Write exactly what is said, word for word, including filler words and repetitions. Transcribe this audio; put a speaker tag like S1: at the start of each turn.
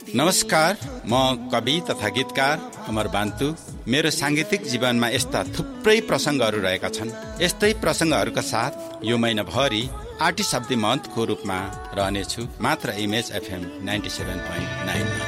S1: नमस्कार, म कवि तथा गीतकार अमर बान्तु। मेरो सांगीतिक जीवनमा यस्ता थुप्रै प्रसङ्गहरू रहेका छन्। यस्तै प्रसङ्गहरूका साथ यो महिनाभरि आर्टिस्ट अफ द मन्थको रूपमा रहनेछु, मात्र image FM ninety seven point nine.